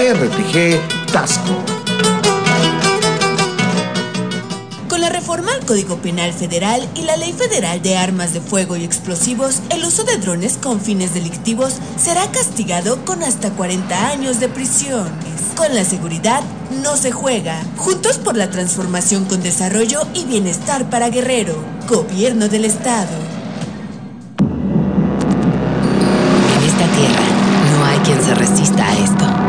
RPG Tasco. Con la reforma al Código Penal Federal y la Ley Federal de Armas de Fuego y Explosivos, el uso de drones con fines delictivos será castigado con hasta 40 años de prisión. Con la seguridad no se juega. Juntos por la transformación con desarrollo y bienestar para Guerrero. Gobierno del Estado. En esta tierra no hay quien se resista a esto.